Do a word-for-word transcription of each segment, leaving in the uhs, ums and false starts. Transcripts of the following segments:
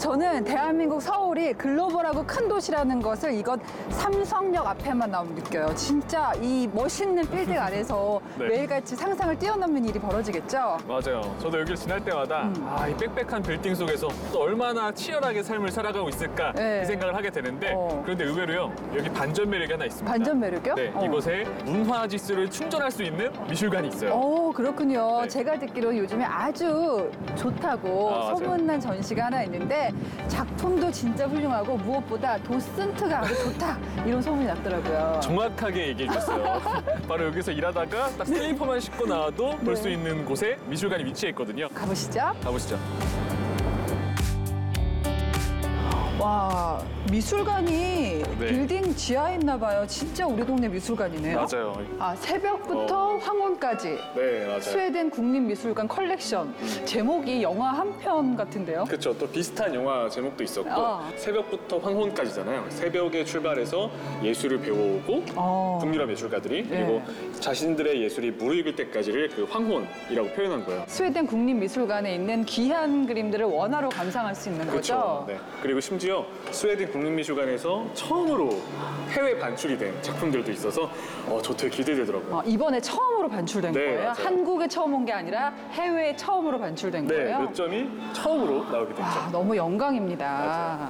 저는 대한민국 서울이 글로벌하고 큰 도시라는 것을 이건 삼성역 앞에만 나오면 느껴요. 진짜 이 멋있는 빌딩 안에서 네. 매일같이 상상을 뛰어넘는 일이 벌어지겠죠? 맞아요. 저도 여기를 지날 때마다 음. 아, 이 빽빽한 빌딩 속에서 또 얼마나 치열하게 삶을 살아가고 있을까 네. 그 생각을 하게 되는데 어. 그런데 의외로요. 여기 반전 매력이 하나 있습니다. 반전 매력이요? 네, 어. 이곳에 문화 지수를 충전할 수 있는 미술관이 있어요. 오, 그렇군요. 네. 제가 듣기로 요즘에 아주 좋다고 아, 맞아요. 소문난 전시가 하나 있는데 작품도 진짜 훌륭하고 무엇보다 도슨트가 아주 좋다 이런 소문이 났더라고요. 정확하게 얘기해 주셨어요. 바로 여기서 일하다가 딱 슬리퍼만 신고 나와도 볼 수 네. 있는 곳에 미술관이 위치해 있거든요. 가보시죠. 가보시죠. 와, 미술관이 네. 빌딩 지하에 있나 봐요. 진짜 우리 동네 미술관이네요. 맞아요. 아, 새벽부터 어. 황혼까지 네, 맞아요. 스웨덴 국립미술관 컬렉션. 제목이 영화 한 편 같은데요? 그렇죠. 또 비슷한 영화 제목도 있었고 어. 새벽부터 황혼까지잖아요. 새벽에 출발해서 예술을 배워오고 어. 북유럽 예술가들이 네. 그리고 자신들의 예술이 무르익을 때까지를 그 황혼이라고 표현한 거예요. 스웨덴 국립미술관에 있는 귀한 그림들을 원화로 감상할 수 있는 거죠? 네. 그리고 심지어 스웨덴 국립미술관에서 처음으로 해외 반출이 된 작품들도 있어서 어, 저 되게 기대되더라고요. 어, 이번에 처음으로 반출된 네, 거예요? 맞아요. 한국에 처음 온 게 아니라 해외에 처음으로 반출된 네, 거예요? 몇 점이 처음으로 나오게 됐죠. 와, 너무 영광입니다.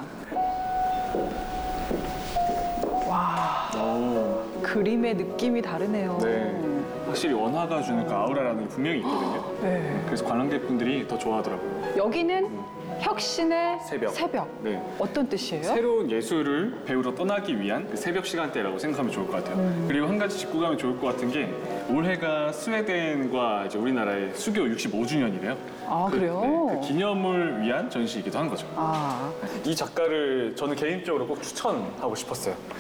와, 오. 그림의 느낌이 다르네요. 네. 확실히 원화가 주는 그 아우라라는 게 분명히 있거든요. 네. 그래서 관람객분들이 더 좋아하더라고요. 여기는 혁신의 새벽. 네. 어떤 뜻이에요? 새로운 예술을 배우러 떠나기 위한 그 새벽 시간대라고 생각하면 좋을 것 같아요. 음. 그리고 한 가지 짚고 가면 좋을 것 같은 게 올해가 스웨덴과 이제 우리나라의 수교 육십오 주년이래요. 아, 그래요? 그 기념을 위한 전시이기도 한 거죠. 아, 이 작가를 저는 개인적으로 꼭 추천하고 싶었어요.